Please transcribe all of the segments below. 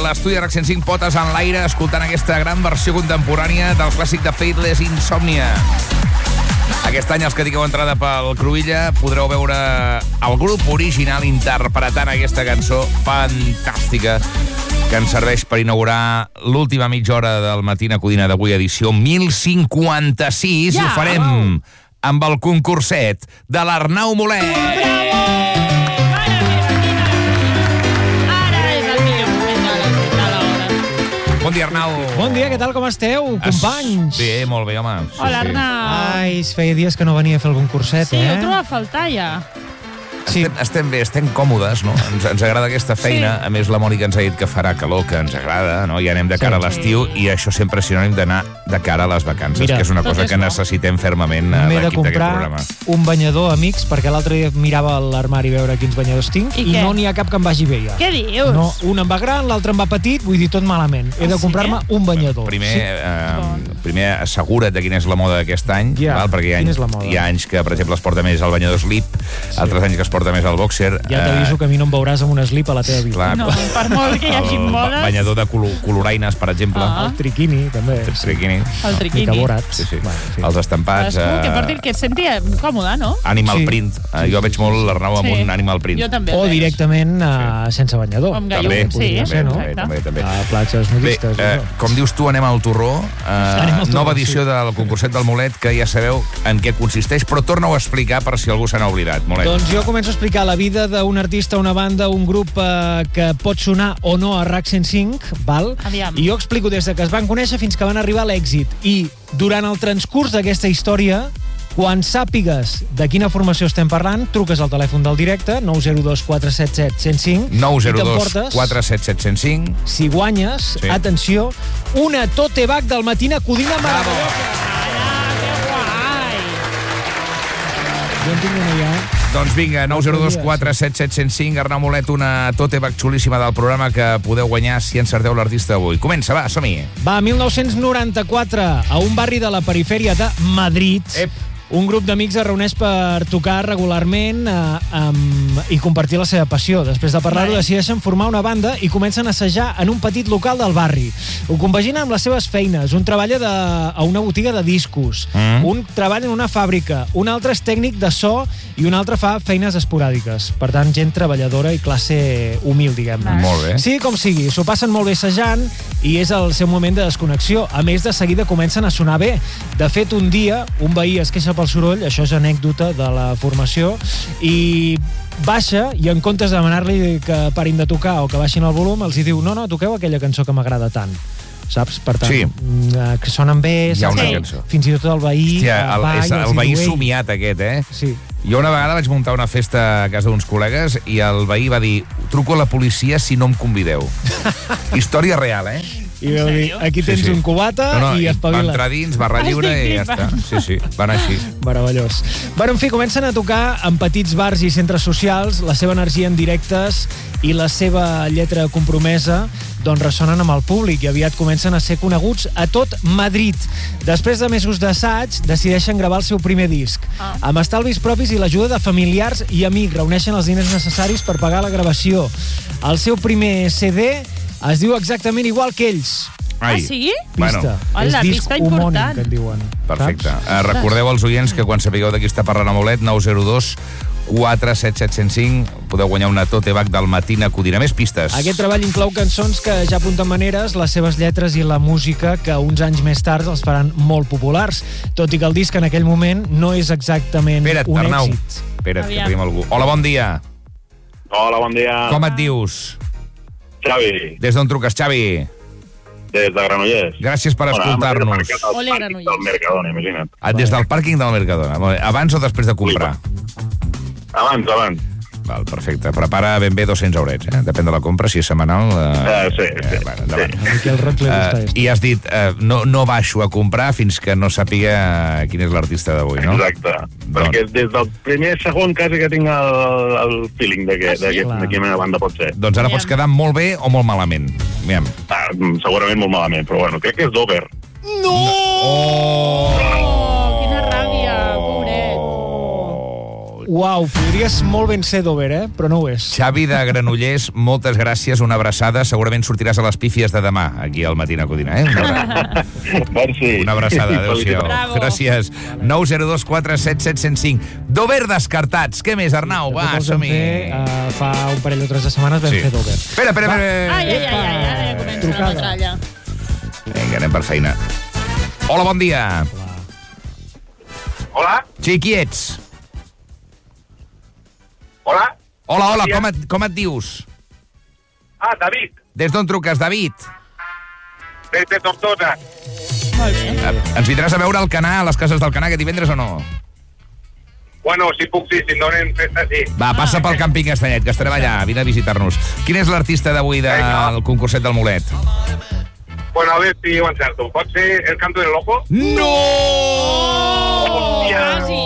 l'estudi de RAC 105, potes en l'aire, escoltant aquesta gran versió contemporània del clàssic de Faithless, Insomnia. Aquest any, els que tingueu entrada pel Cruïlla, podreu veure el grup original interpretant aquesta cançó fantàstica que ens serveix per inaugurar l'última mitja hora del Matina Codina d'avui, edició 1056, i ho farem amb el concurset de l'Arnau Molet. Bravo! Bon dia, Arnau. Bon dia, què tal, com esteu, companys? Bé, molt bé, home. Hola, Arnau. Ai, feia dies que no venia a fer algun curset, Sí, ho trobo a faltar ja. Sí. Estem bé, estem còmodes, no? Ens agrada aquesta feina. Sí. A més, la Mònica ens ha dit que farà calor, que ens agrada, no? I anem de cara a l'estiu, i això sempre és sinònim d'anar de cara a les vacances, Mira, que és una tot cosa és que bo. necessitem fermament a M'he de l'equip d'aquest comprar programa. un banyador, amics, perquè l'altre dia mirava a l'armari a veure quins banyadors tinc I i què? no n'hi ha cap que em vagi bé ja. Què dius? No, un em va gran, l'altre em va petit, vull dir, tot malament. He de sí? comprar-me un banyador. Primer assegura't de quina és la moda d'aquest any, Ja, val? Perquè quina és la moda? hi ha anys que, per exemple, es porta més el banyador slip, altres anys que es porta més el boxer. Ja t'aviso que a mi no em veuràs amb un slip a la teva vida. Clar, No, per molt que hi hagi modes. El banyador de coloraines, per exemple. El triquini, també. El triquini. El triquini. Mica borat. Sí, sí. Bueno, en fi. Els estampats... Que porti el que et senti còmode, no? Animal Sí. print. Jo veig molt l'Arnau amb Sí. un animal print. Jo també. O veig. directament sense banyador. Amb També, gallum, sí. podria ser, no? Exacte. També. A platges Bé, nudistes. com dius tu, anem al torró. Anem al torró, Nova edició sí. del concurset del Molet, que ja sabeu en què consisteix, però torna-ho a explicar per si algú se n'ha oblidat. Molet. Doncs jo començo a explicar la vida d'un artista, una banda, un grup que pot sonar o no a RAC 105, val? Aviam. I jo explico des de que es van conèixer fins que van arribar a l'èxit. I durant el transcurs d'aquesta història, quan sàpigues de quina formació estem parlant, truques al telèfon del directe, 902 477 105, i 902 t'emportes, 477 105. si guanyes, Sí. atenció, una tote bag del Matina Codina meravellosa. Jo en tinc una ja. Doncs vinga, 902 477 105. Arnau Molet, una tote bag xulíssima del programa que podeu guanyar si encerteu l'artista d'avui. Comença, va, som-hi. Va, 1994, a un barri de la perifèria de Madrid, un grup d'amics es reuneix per tocar regularment i compartir la seva passió. Després de parlar-ho, decideixen formar una banda i comencen a assajar en un petit local del barri. Ho compaginen amb les seves feines. Un treballa a una botiga de discos, un treballa en una fàbrica, un altre és tècnic de so i un altre fa feines esporàdiques. Per tant, gent treballadora i classe humil, diguem-ne. Molt bé. Sí, com sigui, s'ho passen molt bé assajant i és el seu moment de desconnexió. A més, de seguida comencen a sonar bé. De fet, un dia, un veí es queixa pel soroll, això és anècdota de la formació, i baixa i en comptes de demanar-li que parin de tocar o que baixin el volum, els hi diu, no, toqueu aquella cançó que m'agrada tant. Saps? Per tant, Sí. que sonen bé, Hi ha saps? una Que cançó. fins i tot el veí Hòstia, va i els el hi veí diu, "Ei". somiat aquest, eh? Sí. Jo una vegada vaig muntar una festa a casa d'uns col·legues i el veí va dir, truco a la policia si no em convideu. Història real, eh? I vau dir, aquí tens un cubata i va espavila't. entrar dins, barra lliure i ja està. Sí, va anar així. Meravellós. Bueno, en fi, comencen a tocar en petits bars i centres socials, la seva energia en directes i la seva lletra compromesa doncs ressonen amb el públic i aviat comencen a ser coneguts a tot Madrid. Després de mesos d'assaig, decideixen gravar el seu primer disc. Amb estalvis propis i l'ajuda de familiars i amics, reuneixen els diners necessaris per pagar la gravació. El seu primer CD es diu exactament igual que ells. Ah, sí? Pista. Bueno. Hola, és disc pista homònim, important. que en diuen. Perfecte. Saps? Recordeu als oients que quan sapigueu de qui està parlant Molet, 902 477 105, podeu guanyar una tote bag del Matina Codina. Més pistes. Aquest treball inclou cançons que ja apunten maneres, les seves lletres i la música que uns anys més tard els faran molt populars, tot i que el disc en aquell moment no és exactament Espera't, un Arnau. èxit. Espera't, que Aviam. tenim algú. Hola, bon dia. Hola, bon dia. Com et dius? Xavi, Des d'on truques, Xavi? des de Granollers. Gràcies per escoltar-nos. Ole, Granollers. Del Mercadona, imagina't. Des del pàrquing del Mercadona. Molt bé. Abans o després de comprar? Abans. Val, perfecte. Prepara ben bé 200 eurets, eh? Depèn de la compra, si és setmanal... Sí. Bueno, endavant. Aquí el rock li gusta esto. I has dit, no baixo a comprar fins que no sàpiga quin és l'artista d'avui, no? Exacte. Perquè des del primer segon quasi que tinc el feeling de quina banda pot ser. Doncs ara pots quedar molt bé o molt malament. Aviam. Segurament molt malament, però bueno, crec que és Dover. Oh, quina ràbia, pobret. Uau, podries molt ben ser Dover, però no ho és. Xavi de Granollers, moltes gràcies, una abraçada. Segurament sortiràs a les pífies de demà, aquí al Matina Codina, Merci. Una abraçada, adéu-siau. Bravo. Gràcies. 902 477 105. Dover descartats. Què més, Arnau? Va, som-hi. Fa un parell o 3 de setmanes vam fer Dover. Espera. Ai, ara comença la Trucada. metralla. Vinga, anem per feina. Hola, bon dia. Hola? Sí, qui ets? Hola? Hola, com et dius? Ah, David, Des d'on truques, David? de Tortosa. Molt bé. Ens vindràs a veure al Canà, a les cases del Canà, aquest divendres o no? Bueno, si puc, sí, si em donen festa, sí. Va, passa pel càmping Castanyet, que estarem allà. Vine a visitar-nos. Quin és l'artista d'avui del concurset del Mulet? Bueno, a ver si ho encerto. Pot ser El Canto del Loco? No! Quasi.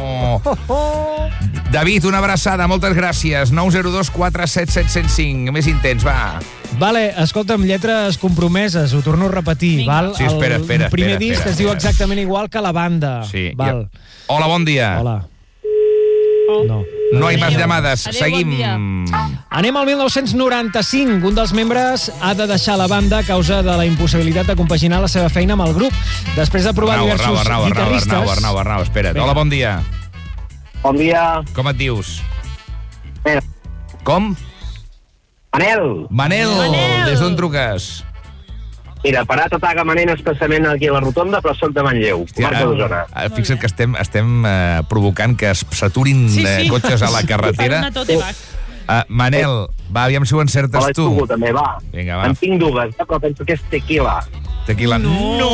David, una abraçada, moltes gràcies. 902 477 105. Més intens, va. Vale, escolta'm, lletres compromeses, ho torno a repetir, Vinga. val? Sí, espera. El primer disc es diu exactament igual que la banda. Sí. Val. Hola, bon dia. Hola. No. No hi Adéu. més llamades. Adéu, Seguim. bon dia. Anem al 1995. Un dels membres ha de deixar la banda a causa de la impossibilitat de compaginar la seva feina amb el grup. Després de provar diversos guitarristes... Arnau, espera't. Vinga. Hola, bon dia. Bon dia. Com et dius? Manel. Com? Manel. Manel. Des d'on truques? Mira, parat a Tagamanent, especialment aquí a la Rotonda, però soc de Manlleu, comarca d'Osona. Fixa't que estem provocant que es saturin cotxes a la carretera. Per una tote bag. Manel, va, aviam si ho encertes Hola, tu. tu també, va. Vinga, va. En tinc dues, però penso que és tequila. Tequila. No!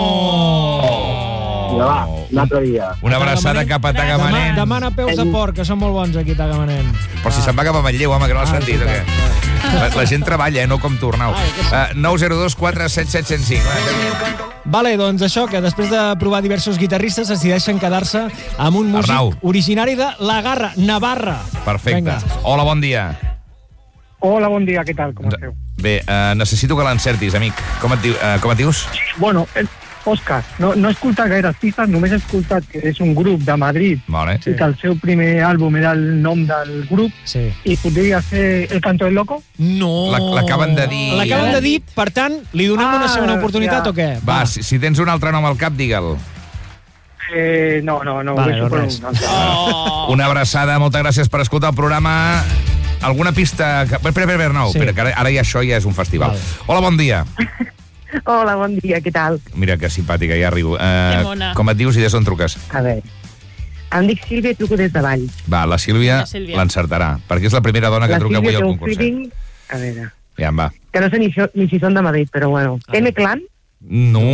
Vinga, va, un altre dia. Una abraçada cap a Tagamanent. Demana peus de porc, que són molt bons aquí a Tagamanent. Però si se'n va cap a Manlleu, home, que no l'has sentit, o què? La gent treballa, no com tu, Arnau. 902 477 105. Vale, doncs això, que després de provar diversos guitarristes decideixen quedar-se amb un músic Arnau. originari de La Garra, Navarra. Perfecte. Vinga. Hola, bon dia. Hola, bon dia, què tal? Com esteu? Bé, necessito que l'encertis, amic. Com et dius? Bueno, Òscar, no he escoltat gaire artistes, només he escoltat que és un grup de Madrid Vale. i que el seu primer àlbum era el nom del grup Sí. i podria ser El Canto del Loco? No. L'acaben de dir. L'acaben de dir, per tant, li donem una segona oportunitat ja. o què? Va, si tens un altre nom al cap, digue'l. No, Vale, ho deixo per res. un altre. Una abraçada, moltes gràcies per escoltar el programa. Alguna pista... Espera, Arnau, Sí. que ara ja això ja és un festival. Val. Hola, bon dia. Hola, bon dia, què tal? Mira que simpàtica, ja arribo. Que mona. Com et dius i des d'on truques? A veure, em dic Sílvia i truco des de Valls. Va, la Sílvia La Sílvia. l'encertarà, perquè és la primera dona que La truca avui Sílvia al té un concurs. feeling... A veure, Ja em va. que no sé ni si són de Madrid, però bueno. M-Clan? No!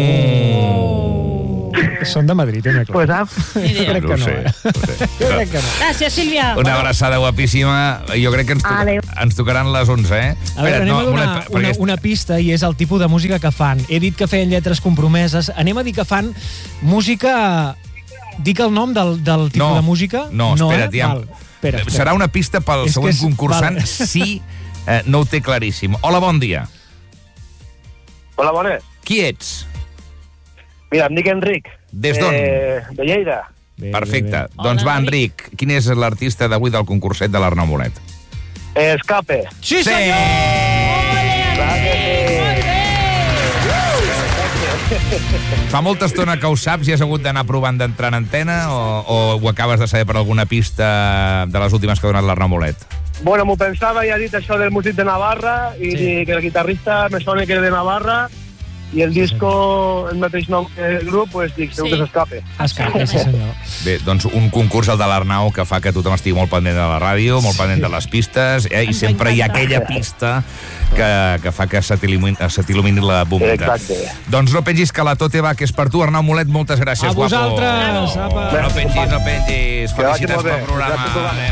Són de Madrid, clar. Pues ah, Ni idea. crec que no, Jo crec que no. Gràcies, Sílvia. Una abraçada guapíssima. Jo crec que ens tocaran les 11, eh? A veure, anem a donar una pista i és el tipus de música que fan. He dit que feien lletres compromeses. Anem a dir que fan música... Dic el nom del tipus de música? No, espera't, ja. Val. Espera. Serà una pista pel És que següent és- concursant vale. si no ho té claríssim. Hola, bon dia. Hola, bones. Qui ets? Mira, em dic Enric. Des d'on? De Lleida. Bé, Perfecte. bé, bé. Doncs va, Hola, Enric, quin és l'artista d'avui del concurset de l'Arnau Molet? Escape. Sí, senyor! Fa molta estona que ho saps i has hagut d'anar provant d'entrar en antena o ho acabes de saber per alguna pista de les últimes que ha donat l'Arnau Molet? Bueno, m'ho pensava i ha dit això del músic de Navarra i que el guitarrista me sona que és de Navarra i el disco, el mateix nom que el grup, pues dic, segur que s'escape. Escape, sí, senyor. Bé, doncs un concurs, el de l'Arnau, que fa que tothom estigui molt pendent de la ràdio, molt pendent de les pistes, i sempre hi ha aquella pista que fa que se t'il·lumini la bombeta. Exacte. Doncs no pengis que la Tote va, que és per tu, Arnau Molet, moltes gràcies, A guapo. vosaltres! Apa. No pengis. Que vagi Felicitats molt bé. pel programa. Gràcies, Tobà.